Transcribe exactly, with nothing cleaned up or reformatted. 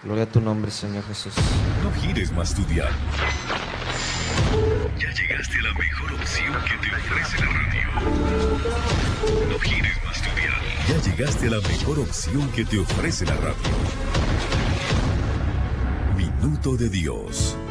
Gloria a tu nombre, Señor Jesús. No gires más tu dial. Ya llegaste a la mejor opción que te ofrece la radio. No gires más tu dial. Ya llegaste a la mejor opción que te ofrece la radio. Minuto de Dios.